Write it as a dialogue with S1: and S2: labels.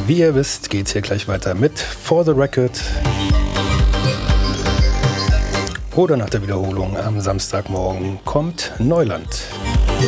S1: Wie ihr wisst, geht's hier gleich weiter mit For the Record. Oder nach der Wiederholung am Samstagmorgen kommt Neuland.